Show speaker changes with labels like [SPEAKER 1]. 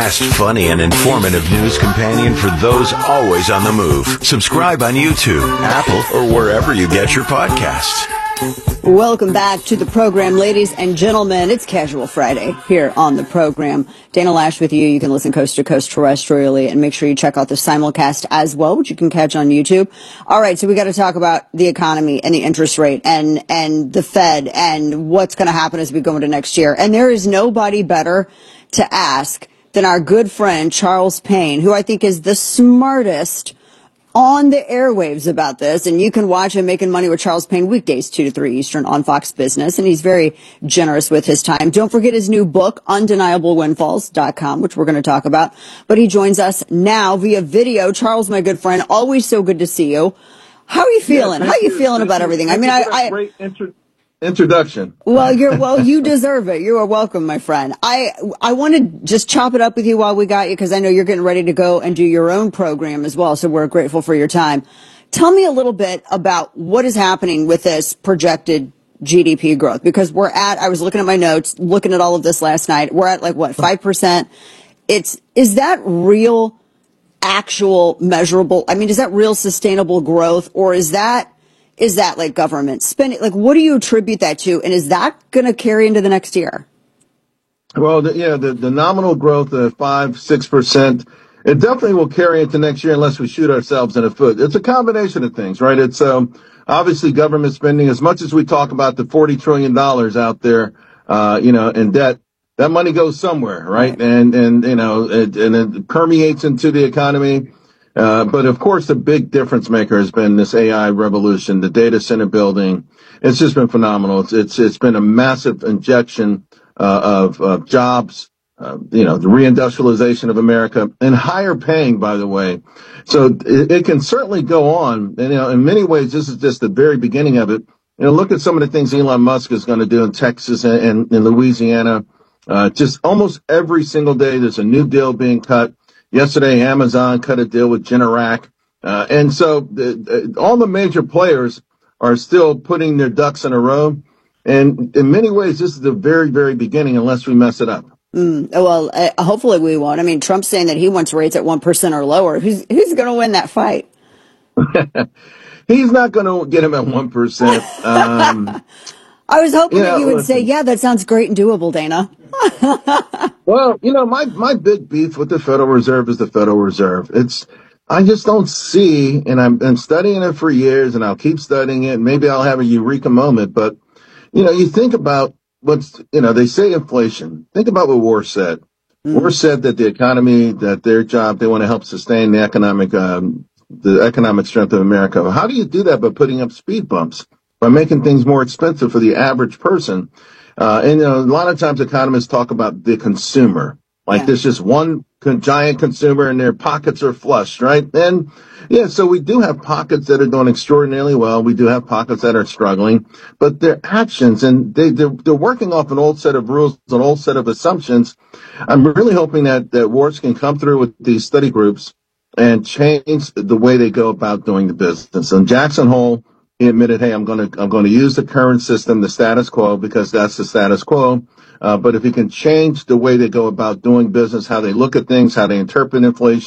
[SPEAKER 1] fast, funny, and informative news companion for those always on the move. Subscribe on YouTube, Apple, or wherever you get your podcasts.
[SPEAKER 2] Welcome back to the program, ladies and gentlemen. It's Casual Friday here on the program. Dana Loesch with you. You can listen coast to coast terrestrially, and make sure you check out the simulcast as well, which you can catch on YouTube. All right, so we got to talk about the economy and the interest rate and the Fed and what's going to happen as we go into next year. And there is nobody better to ask than our good friend Charles Payne, who I think is the smartest on the airwaves about this. And you can watch him Making Money with Charles Payne weekdays 2 to 3 Eastern on Fox Business. And he's very generous with his time. Don't forget his new book, UndeniableWindfalls.com, which we're going to talk about. But he joins us now via video. Charles, my good friend, always so good to see you. How are you feeling? How are you feeling about everything? I mean,
[SPEAKER 3] great introduction.
[SPEAKER 2] Well, you deserve it. You are welcome, my friend. I want to just chop it up with you while we got you, because I know you're getting ready to go and do your own program as well. So we're grateful for your time. Tell me a little bit about what is happening with this projected GDP growth, because I was looking at my notes, looking at all of this last night. We're at 5%. Is that real, actual, measurable? I mean, is that real sustainable growth, or is that like government spending? Like, what do you attribute that to? And is that going to carry into the next year?
[SPEAKER 3] Well, the nominal growth of 5-6%, it definitely will carry into next year unless we shoot ourselves in the foot. It's a combination of things, right? It's obviously government spending. As much as we talk about the $40 trillion out there, in debt, that money goes somewhere, right? And it permeates into the economy. But of course, the big difference maker has been this AI revolution, the data center building. It's just been phenomenal. It's been a massive injection of jobs, the reindustrialization of America, and higher paying, by the way. So it can certainly go on. And, in many ways, this is just the very beginning of it. Look at some of the things Elon Musk is going to do in Texas and in Louisiana. Just almost every single day, there's a new deal being cut. Yesterday, Amazon cut a deal with Generac. And so all the major players are still putting their ducks in a row. And in many ways, this is the very, very beginning, unless we mess it up.
[SPEAKER 2] Well, hopefully we won't. I mean, Trump's saying that he wants rates at 1% or lower. Who's going to win that fight?
[SPEAKER 3] He's not going to get him at 1%.
[SPEAKER 2] I was hoping that you would say, yeah, that sounds great and doable, Dana.
[SPEAKER 3] Well, my big beef with the Federal Reserve is the Federal Reserve. I just don't see, and I've been studying it for years, and I'll keep studying it. Maybe I'll have a eureka moment, but, you think about they say inflation. Think about what War said. War said that the economy, that their job, they want to help sustain the economic strength of America. How do you do that? By putting up speed bumps, by making things more expensive for the average person. And a lot of times economists talk about the consumer, there's just one giant consumer and their pockets are flush, right? And so we do have pockets that are doing extraordinarily well. We do have pockets that are struggling, but their actions, and they're working off an old set of rules, an old set of assumptions. I'm really hoping that Warts can come through with these study groups and change the way they go about doing the business. And Jackson Hole, he admitted, hey, I'm going to use the current system, the status quo, because that's the status quo. But if he can change the way they go about doing business, how they look at things, how they interpret inflation,